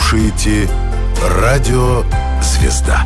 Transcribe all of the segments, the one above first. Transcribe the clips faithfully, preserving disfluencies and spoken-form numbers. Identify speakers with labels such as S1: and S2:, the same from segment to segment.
S1: слушаете Радио «Звезда».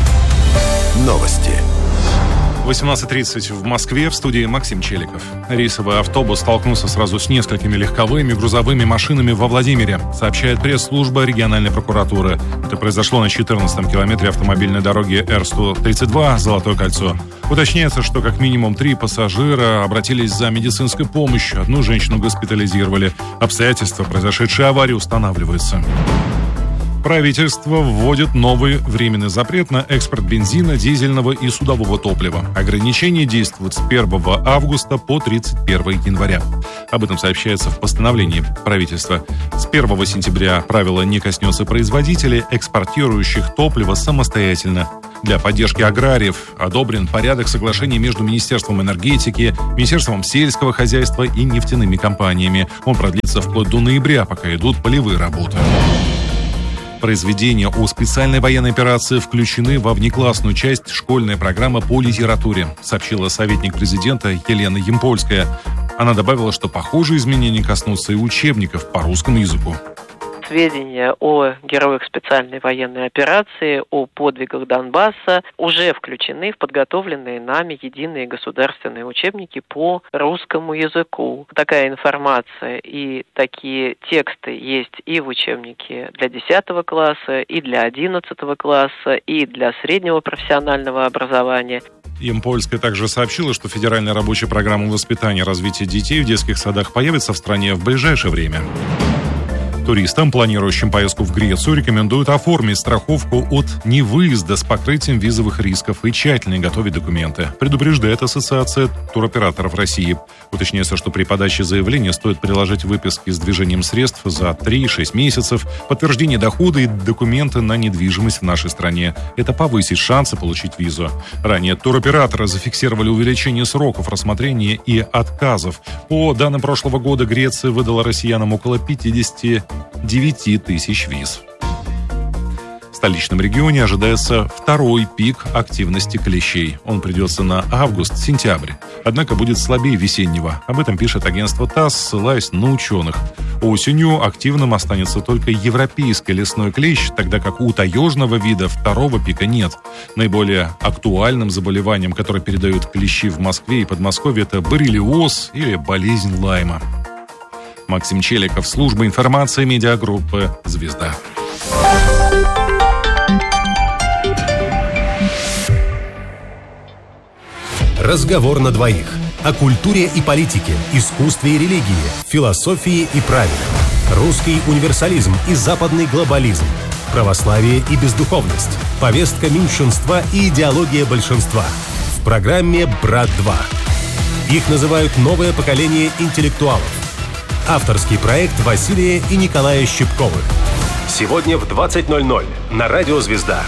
S1: Новости.
S2: восемнадцать тридцать в Москве, в студии Максим Челиков. Рейсовый автобус столкнулся сразу с несколькими легковыми грузовыми машинами во Владимире, сообщает пресс-служба региональной прокуратуры. Это произошло на четырнадцатом километре автомобильной дороги Эр сто тридцать два «Золотое кольцо». Уточняется, что как минимум три пассажира обратились за медицинской помощью. Одну женщину госпитализировали. Обстоятельства произошедшей аварии устанавливаются. Правительство вводит новый временный запрет на экспорт бензина, дизельного и судового топлива. Ограничения действуют с первого августа по тридцать первого января. Об этом сообщается в постановлении правительства. С первого сентября правило не коснется производителей, экспортирующих топливо самостоятельно. Для поддержки аграриев одобрен порядок соглашения между Министерством энергетики, Министерством сельского хозяйства и нефтяными компаниями. Он продлится вплоть до ноября, пока идут полевые работы. Произведения о специальной военной операции включены во внеклассную часть школьной программы по литературе, сообщила советник президента Елена Ямпольская. Она добавила, что похожие изменения коснутся и учебников по русскому языку.
S3: Сведения о героях специальной военной операции, о подвигах Донбасса уже включены в подготовленные нами единые государственные учебники по русскому языку. Такая информация и такие тексты есть и в учебнике для десятого класса, и для одиннадцатого класса, и для среднего профессионального образования.
S2: Ямпольская также сообщила, что федеральная рабочая программа воспитания и развития детей в детских садах появится в стране в ближайшее время. Туристам, планирующим поездку в Грецию, рекомендуют оформить страховку от невыезда с покрытием визовых рисков и тщательно готовить документы, предупреждает Ассоциация туроператоров России. Уточняется, что при подаче заявления стоит приложить выписки с движением средств за три-шесть месяцев, подтверждение дохода и документы на недвижимость в нашей стране. Это повысит шансы получить визу. Ранее туроператоры зафиксировали увеличение сроков рассмотрения и отказов. По данным прошлого года Греция выдала россиянам около пятьдесят девять тысяч виз. В столичном регионе ожидается второй пик активности клещей. Он придется на август-сентябрь, однако будет слабее весеннего. Об этом пишет агентство ТАСС, ссылаясь на ученых. Осенью активным останется только европейский лесной клещ, тогда как у таежного вида второго пика нет. Наиболее актуальным заболеванием, которое передают клещи в Москве и Подмосковье, это боррелиоз или болезнь Лайма. Максим Челиков, служба информации медиагруппы «Звезда».
S4: Разговор на двоих. О культуре и политике, искусстве и религии, философии и праве. Русский универсализм и западный глобализм. Православие и бездуховность. Повестка меньшинства и идеология большинства. В программе «Брат-два». Их называют новое поколение интеллектуалов. Авторский проект Василия и Николая Щипковых. Сегодня в двадцать ноль ноль на Радио «Звезда».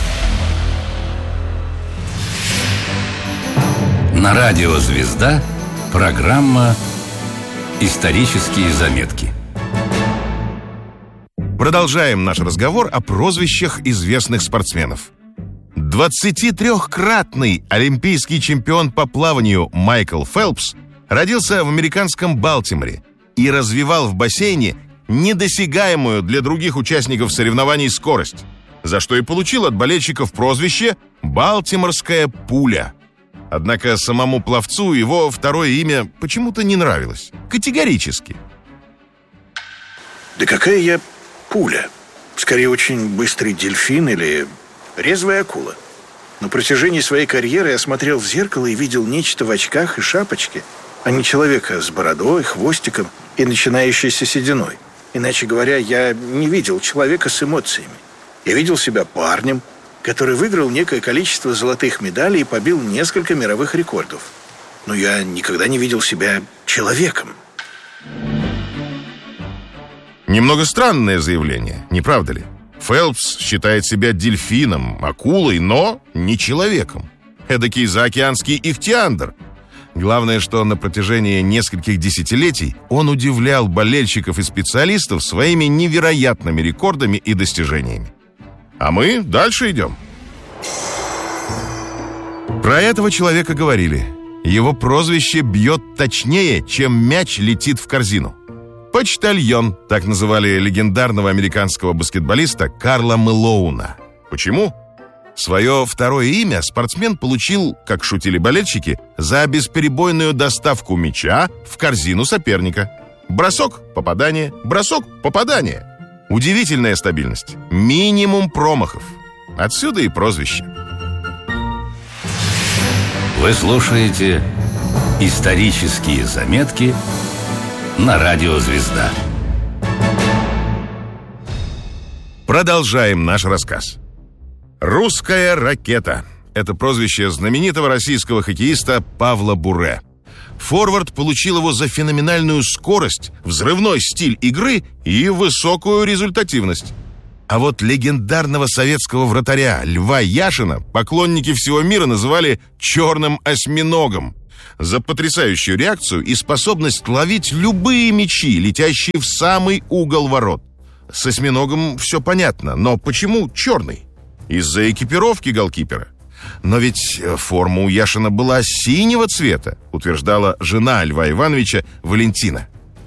S5: На Радио «Звезда» программа «Исторические заметки».
S6: Продолжаем наш разговор о прозвищах известных спортсменов. двадцатитрёхкратный олимпийский чемпион по плаванию Майкл Фелпс родился в американском Балтиморе и развивал в бассейне недосягаемую для других участников соревнований скорость, за что и получил от болельщиков прозвище «Балтиморская пуля». Однако самому пловцу его второе имя почему-то не нравилось. Категорически.
S7: Да какая я пуля? Скорее, очень быстрый дельфин или резвая акула. На протяжении своей карьеры я смотрел в зеркало и видел нечто в очках и шапочке, а не человека с бородой, хвостиком и начинающейся сединой. Иначе говоря, я не видел человека с эмоциями. Я видел себя парнем, который выиграл некое количество золотых медалей и побил несколько мировых рекордов. Но я никогда не видел себя человеком.
S6: Немного странное заявление, не правда ли? Фелпс считает себя дельфином, акулой, но не человеком. Эдакий заокеанский ихтиандр. Главное, что на протяжении нескольких десятилетий он удивлял болельщиков и специалистов своими невероятными рекордами и достижениями. А мы дальше идем. Про этого человека говорили: его прозвище бьет точнее, чем мяч летит в корзину. Почтальон, так называли легендарного американского баскетболиста Карла Мэлоуна. Почему? Свое второе имя спортсмен получил, как шутили болельщики, за бесперебойную доставку мяча в корзину соперника. Бросок, попадание, бросок, попадание. Удивительная стабильность. Минимум промахов. Отсюда и прозвище.
S5: Вы слушаете «Исторические заметки» на радио «Звезда».
S6: Продолжаем наш рассказ. «Русская ракета» — это прозвище знаменитого российского хоккеиста Павла Буре. Форвард получил его за феноменальную скорость, взрывной стиль игры и высокую результативность. А вот легендарного советского вратаря Льва Яшина поклонники всего мира называли «черным осьминогом» за потрясающую реакцию и способность ловить любые мячи, летящие в самый угол ворот. С осьминогом все понятно, но почему черный? Из-за экипировки голкипера. Но ведь форма у Яшина была синего цвета, утверждала жена Льва Ивановича Валентина.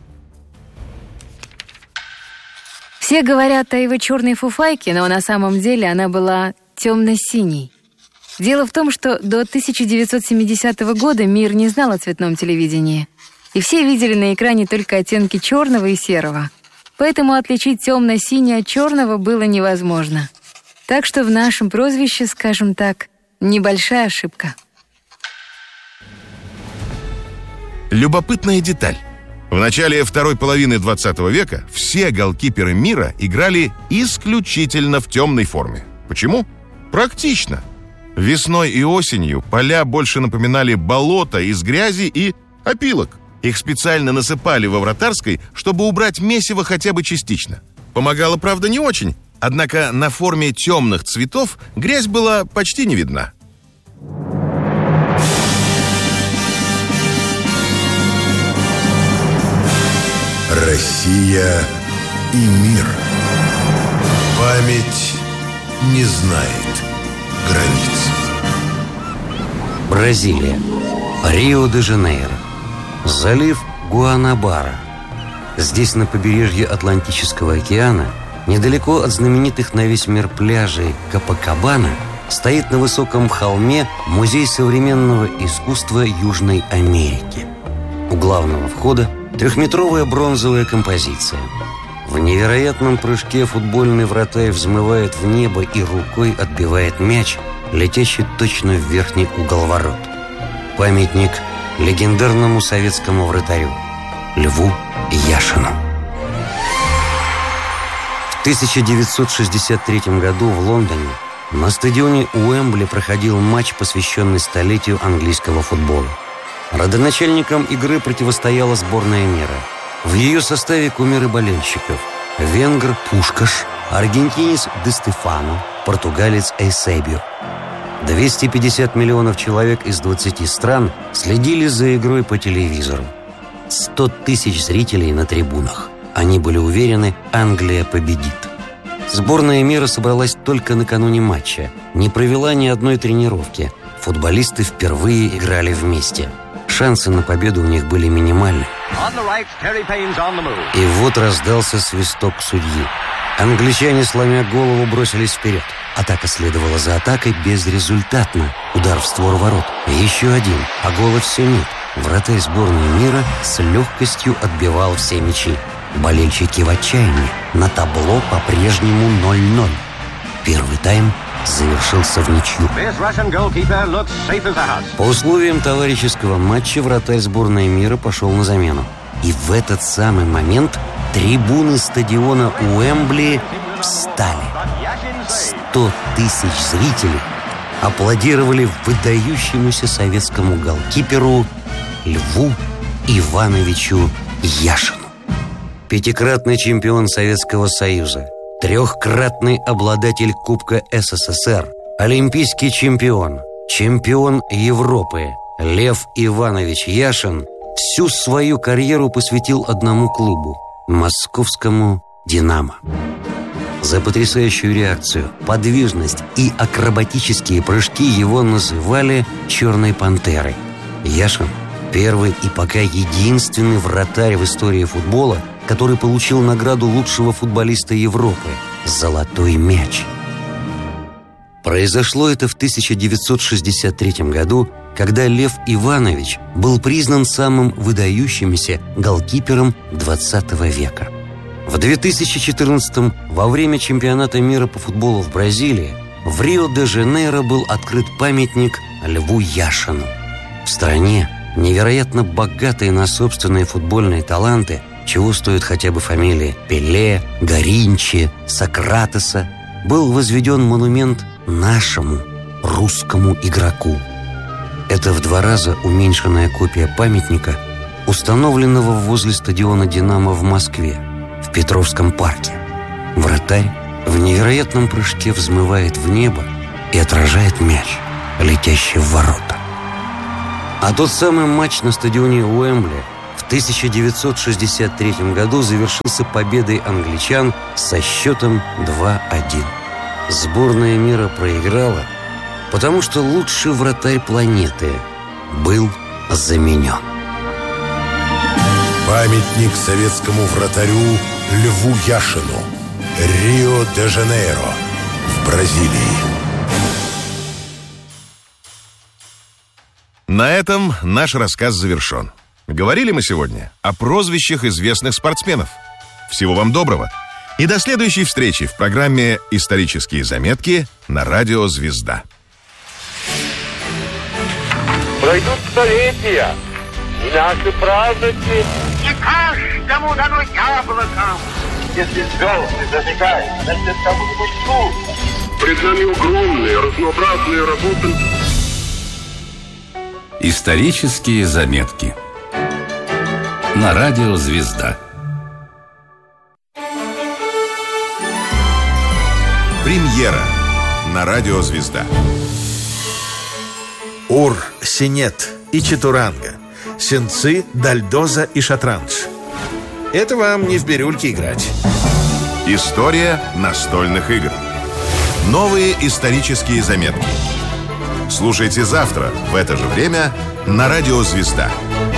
S8: Все говорят о его черной фуфайке, но на самом деле она была темно-синей. Дело в том, что до тысяча девятьсот семидесятого года мир не знал о цветном телевидении, и все видели на экране только оттенки черного и серого. Поэтому отличить темно-синий от черного было невозможно. Так что в нашем прозвище, скажем так, небольшая ошибка.
S6: Любопытная деталь. В начале второй половины двадцатого века все голкиперы мира играли исключительно в темной форме. Почему? Практично. Весной и осенью поля больше напоминали болото из грязи и опилок. Их специально насыпали во вратарской, чтобы убрать месиво хотя бы частично. Помогало, правда, не очень. Однако на форме темных цветов грязь была почти не видна.
S1: Россия и мир. Память не знает границ.
S9: Бразилия. Рио-де-Жанейро. Залив Гуанабара. Здесь, на побережье Атлантического океана, недалеко от знаменитых на весь мир пляжей Копакабана, стоит на высоком холме Музей современного искусства Южной Америки. У главного входа трехметровая бронзовая композиция. В невероятном прыжке футбольный вратарь взмывает в небо и рукой отбивает мяч, летящий точно в верхний угол ворот. Памятник легендарному советскому вратарю Льву Яшину. В тысяча девятьсот шестьдесят третьем году в Лондоне на стадионе Уэмбли проходил матч, посвященный столетию английского футбола. Родоначальникам игры противостояла сборная мира. В ее составе кумиры болельщиков: венгр Пушкаш, аргентинец Де Стефано, португалец Эйсебио. двести пятьдесят миллионов человек из двадцати стран следили за игрой по телевизору. сто тысяч зрителей на трибунах. Они были уверены, Англия победит. Сборная мира собралась только накануне матча, не провела ни одной тренировки. Футболисты впервые играли вместе. Шансы на победу у них были минимальны. И вот раздался свисток судьи. Англичане, сломя голову, бросились вперед. Атака следовала за атакой безрезультатно. Удар в створ ворот. Еще один, а гола все нет. Вратарь сборной мира с легкостью отбивал все мячи. Болельщики в отчаянии. На табло по-прежнему ноль-ноль. Первый тайм завершился в ничью. По условиям товарищеского матча вратарь сборной мира пошел на замену. И в этот самый момент трибуны стадиона Уэмбли встали. Сто тысяч зрителей аплодировали выдающемуся советскому голкиперу Льву Ивановичу Яшину. Пятикратный чемпион Советского Союза, трехкратный обладатель Кубка СССР, олимпийский чемпион, чемпион Европы Лев Иванович Яшин всю свою карьеру посвятил одному клубу – московскому «Динамо». За потрясающую реакцию, подвижность и акробатические прыжки его называли «Черной пантерой». Яшин – первый и пока единственный вратарь в истории футбола, который получил награду лучшего футболиста Европы – «Золотой мяч». Произошло это в тысяча девятьсот шестьдесят третьем году, когда Лев Иванович был признан самым выдающимся голкипером двадцатого века. В две тысячи четырнадцатом, во время чемпионата мира по футболу в Бразилии, в Рио-де-Жанейро был открыт памятник Льву Яшину. В стране, невероятно богатой на собственные футбольные таланты, чего стоят хотя бы фамилии Пеле, Гаринчи, Сократеса, был возведен монумент нашему русскому игроку. Это в два раза уменьшенная копия памятника, установленного возле стадиона «Динамо» в Москве, в Петровском парке. Вратарь в невероятном прыжке взмывает в небо и отражает мяч, летящий в ворота. А тот самый матч на стадионе Уэмбли в тысяча девятьсот шестьдесят третьем году завершился победой англичан со счетом два один. Сборная мира проиграла, потому что лучший вратарь планеты был заменен.
S1: Памятник советскому вратарю Льву Яшину. Рио-де-Жанейро в Бразилии.
S6: На этом наш рассказ завершен. Говорили мы сегодня о прозвищах известных спортсменов. Всего вам доброго. И до следующей встречи в программе «Исторические заметки» на радио «Звезда».
S10: Пройдут столетия, и наши праздники. Не каждому дано яблоко. Если звезды зажигают, значит, кому-нибудь тут. Пред нами огромные, разнообразные работы.
S5: Исторические заметки на радио «Звезда».
S6: Премьера на радио «Звезда».
S7: Ур, синет и чатуранга, сенцы, дальдоза и шатранж. Это вам не в бирюльке играть.
S6: История настольных игр. Новые исторические заметки. Слушайте завтра в это же время на радио «Звезда».